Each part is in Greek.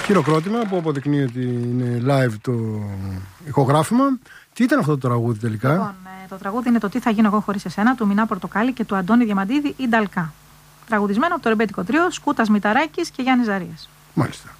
Χειροκρότημα που αποδεικνύει ότι είναι live το ηχογράφημα. Τι ήταν αυτό το τραγούδι τελικά? Λοιπόν, το τραγούδι είναι το «Τι θα γίνω εγώ χωρίς εσένα» του Μινά Πορτοκάλι και του Αντώνη Διαμαντίδη ή Νταλκά. Τραγουδισμένο από το ρεμπέτικο τρίο Σκούτας Μηταράκης και Γιάννης Ζαρίας. Μάλιστα.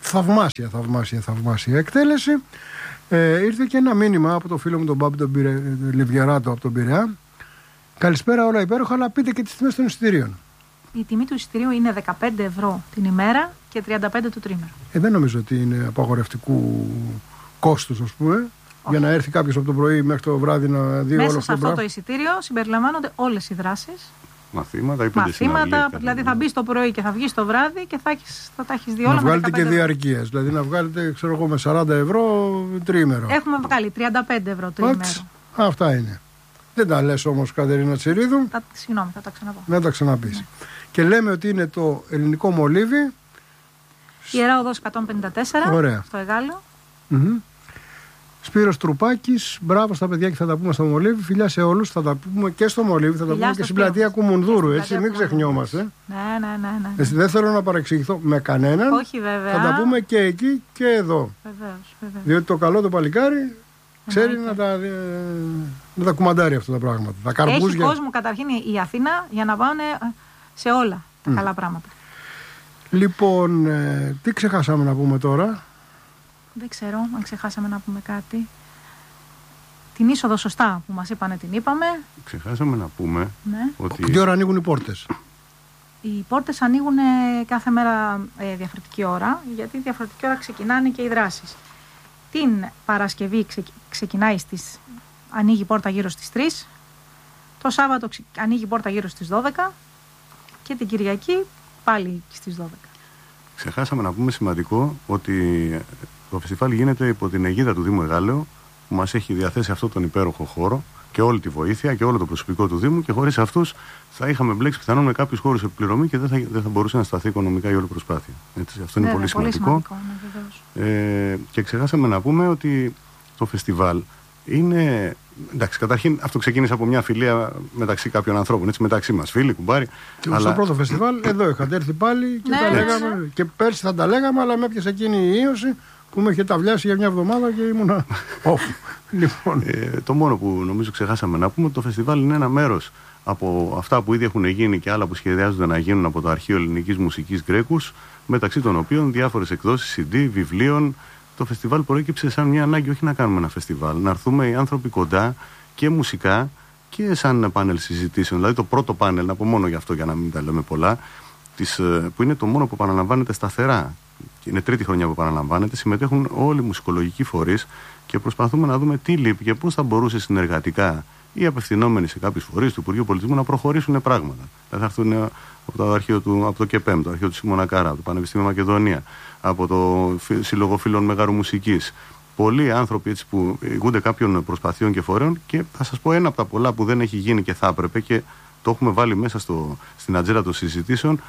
Θαυμάσια εκτέλεση. Ήρθε και ένα μήνυμα από το φίλο μου τον Μπάμπη τον Λιβιαράτο από τον Πειραιά. Καλησπέρα, όλα υπέροχα, αλλά πείτε και τις τιμές των εισιτηρίων. Η τιμή του εισιτηρίου είναι 15 ευρώ την ημέρα και 35 το τρίμερο. Δεν νομίζω ότι είναι απαγορευτικού κόστους, ας πούμε. Όχι. Για να έρθει κάποιος από το πρωί μέχρι το βράδυ να δει όλο αυτό. Μέσα σε αυτό το εισιτήριο συμπεριλαμβάνονται όλες οι δράσεις. Μαθήματα, δηλαδή θα μπει το πρωί και θα βγει το βράδυ και θα τα έχεις δει όλα. Να βγάλετε και διαρκείας, δηλαδή να βγάλετε, ξέρω εγώ, με 40 ευρώ τρίμερο. Έχουμε βγάλει 35 ευρώ τρίμερο. Αυτά είναι. Δεν τα λες όμως, Κατερίνα Τσιρίδου. Συγγνώμη, θα τα ξαναπώ. Να τα ξαναπείς. Ναι. Και λέμε ότι είναι το ελληνικό μολύβι. Ιερά Οδός 154. Ωραία. Στο Εγάλεο. Σπύρος Τρουπάκης, μπράβο στα παιδιά και θα τα πούμε στο μολύβι. Φιλιά σε όλους, θα τα πούμε και στο μολύβι, θα τα πούμε και στην πλατεία Κουμουνδούρου, έτσι, μην ξεχνιόμαστε. Ναι. Έτσι, δεν θέλω να παρεξηγηθώ με κανέναν. Όχι, βέβαια. Θα τα πούμε και εκεί και εδώ. Βεβαίως. Διότι το καλό το παλικάρι ξέρει να τα κουμαντάρει αυτά τα πράγματα. Έχει κόσμο καταρχήν η Αθήνα για να πάνε σε όλα τα καλά πράγματα. Λοιπόν, τι ξεχάσαμε να πούμε τώρα? Δεν ξέρω αν ξεχάσαμε να πούμε κάτι. Την είσοδο σωστά που μας είπανε την είπαμε. Ξεχάσαμε να πούμε ότι... Τι ώρα ανοίγουν οι πόρτες? Οι πόρτες ανοίγουν κάθε μέρα διαφορετική ώρα, γιατί διαφορετική ώρα ξεκινάνε και οι δράσεις. Την Παρασκευή ανοίγει η πόρτα γύρω στις 3. Το Σάββατο ανοίγει η πόρτα γύρω στις 12. Και την Κυριακή πάλι στις 12. Ξεχάσαμε να πούμε σημαντικό ότι το φεστιβάλ γίνεται υπό την αιγίδα του Δήμου Εγάλεο, που μας έχει διαθέσει αυτό τον υπέροχο χώρο και όλη τη βοήθεια και όλο το προσωπικό του Δήμου, και χωρίς αυτούς θα είχαμε μπλέξει πιθανόν με κάποιους χώρους επιπληρωμή και δεν θα μπορούσε να σταθεί οικονομικά η όλη προσπάθεια. Έτσι, αυτό είναι πολύ σημαντικό. Και ξεχάσαμε να πούμε ότι το φεστιβάλ είναι... Εντάξει, καταρχήν αυτό ξεκίνησε από μια φιλία μεταξύ κάποιων ανθρώπων, έτσι, μεταξύ μας, φίλοι, κουμπάρι. Στο πρώτο φεστιβάλ, εδώ είχατε έρθει πάλι και τα λέγαμε. Και πέρσι θα τα λέγαμε, αλλά με έπιασε εκείνη η ίωση που με είχε ταυλιάσει για μια εβδομάδα και ήμουνα off. Λοιπόν. Το μόνο που νομίζω ξεχάσαμε να πούμε, ότι το φεστιβάλ είναι ένα μέρος από αυτά που ήδη έχουν γίνει και άλλα που σχεδιάζονται να γίνουν από το Αρχείο Ελληνικής Μουσικής Γκρέκους, μεταξύ των οποίων διάφορες εκδόσεις CD, βιβλίων. Το φεστιβάλ προέκυψε σαν μια ανάγκη όχι να κάνουμε ένα φεστιβάλ, να έρθουμε οι άνθρωποι κοντά και μουσικά και σαν πάνελ συζητήσεων. Δηλαδή το πρώτο πάνελ, να πω μόνο γι' αυτό για να μην τα λέμε πολλά, που είναι το μόνο που επαναλαμβάνεται σταθερά. Είναι τρίτη χρονιά που επαναλαμβάνεται, συμμετέχουν όλοι οι μουσικολογικοί φορείς και προσπαθούμε να δούμε τι λείπει και πώς θα μπορούσε συνεργατικά ή απευθυνόμενοι σε κάποιους φορείς του Υπουργείου Πολιτισμού να προχωρήσουν πράγματα. Θα έρθουν από το ΚΕΠΕΜ, το αρχείο του Σίμωνα Κάρα, από το Πανεπιστήμιο Μακεδονία, από το Σύλλογο Φίλων Μεγάρου Μουσικής. Πολλοί άνθρωποι έτσι που ηγούνται κάποιων προσπαθειών και φορέων, και θα σας πω ένα από τα πολλά που δεν έχει γίνει και θα έπρεπε και το έχουμε βάλει μέσα στην ατζέντα των συζητήσεων.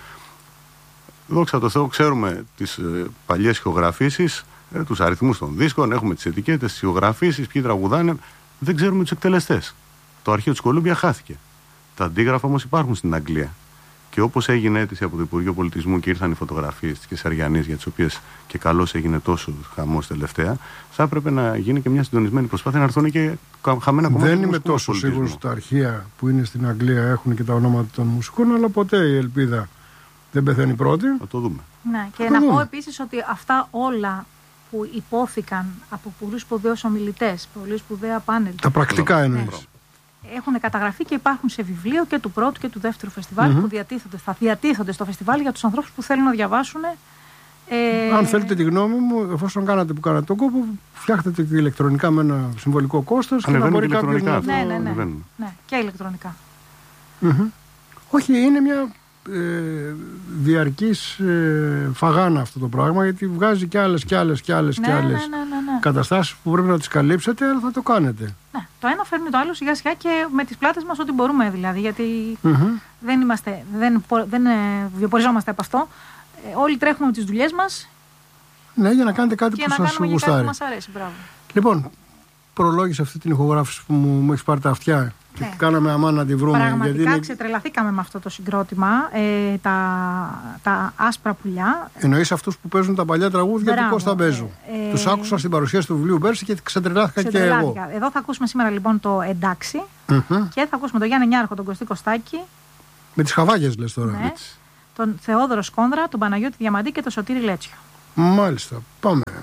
Δόξα τω Θεώ, ξέρουμε τις παλιές ηχογραφήσεις, τους αριθμούς των δίσκων, έχουμε τις ετικέτες, τις ηχογραφήσεις, ποιοι τραγουδάνε. Δεν ξέρουμε τους εκτελεστές. Το αρχείο της Κολούμπια χάθηκε. Τα αντίγραφα όμως υπάρχουν στην Αγγλία. Και όπως έγινε αίτηση από το Υπουργείο Πολιτισμού και ήρθαν οι φωτογραφίες της Κεσαριανής, για τις οποίες και καλώς έγινε τόσο χαμός τελευταία, θα έπρεπε να γίνει και μια συντονισμένη προσπάθεια να έρθουν και χαμένα κομμάτια. Δεν είμαι τόσο σίγουρος ότι τα αρχεία που είναι στην Αγγλία έχουν και τα ονόματα των μουσικών, αλλά ποτέ η ελπίδα δεν πεθαίνει πρώτη. Θα το δούμε. Ναι, και να πω επίσης ότι αυτά όλα που υπόθηκαν από πολλούς σπουδαίους ομιλητές, πολύ σπουδαία πάνελ. Τα πρακτικά εννοείς. Έχουν καταγραφεί και υπάρχουν σε βιβλίο και του πρώτου και του δεύτερου φεστιβάλ που θα διατίθενται στο φεστιβάλ για τους ανθρώπους που θέλουν να διαβάσουν. Αν θέλετε τη γνώμη μου, εφόσον κάνατε τον κόπο, φτιάχτετε και ηλεκτρονικά με ένα συμβολικό κόστος και να μπορεί κάποιος να... Ναι, και ηλεκτρονικά. Όχι, είναι μια διαρκής φαγάνα αυτό το πράγμα, γιατί βγάζει και άλλες καταστάσεις που πρέπει να τις καλύψετε, αλλά θα το κάνετε. Ναι, το ένα φέρνει το άλλο σιγά σιγά και με τις πλάτες μας ό,τι μπορούμε, δηλαδή, γιατί δεν βιοποριζόμαστε από αυτό. Όλοι τρέχουμε με τις δουλειές μας. Ναι, για να κάνετε κάτι που σας γουστάρει. Μας αρέσει, μπράβο. Λοιπόν, προλόγησε αυτή την ηχογράφηση που μου έχει πάρει τα αυτιά. Και κάναμε αμάν να τη βρούμε. Πραγματικά ξετρελαθήκαμε με αυτό το συγκρότημα. Τα άσπρα πουλιά. Εννοείς αυτούς που παίζουν τα παλιά τραγούδια του Κώστα Μπέζου. Τους άκουσα στην παρουσίαση του βιβλίου πέρσι και ξετρελάθηκα και εγώ. Εδώ θα ακούσουμε σήμερα λοιπόν το Εντάξει. Και θα ακούσουμε τον Γιάννη Νιάρχο, τον Κωστή Κωστάκη. Με τις χαβάγες λες τώρα. Ναι. Τον Θεόδωρο Σκόνδρα, τον Παναγιώτη Διαμαντή και τον Σωτήρη Λέτσιο. Μάλιστα. Πάμε.